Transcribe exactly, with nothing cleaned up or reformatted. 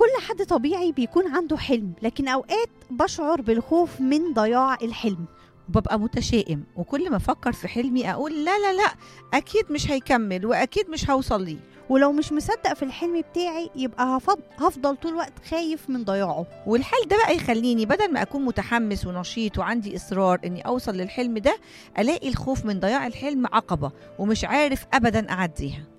كل حد طبيعي بيكون عنده حلم، لكن أوقات بشعر بالخوف من ضياع الحلم. وببقى متشائم، وكل ما أفكر في حلمي أقول لا لا لا، أكيد مش هيكمل وأكيد مش هوصل ليه. ولو مش مصدق في الحلم بتاعي يبقى هفض- هفضل طول الوقت خايف من ضياعه. والحال ده بقى يخليني بدل ما أكون متحمس ونشيط وعندي إصرار إني أوصل للحلم ده، ألاقي الخوف من ضياع الحلم عقبة ومش عارف أبدا أعديها.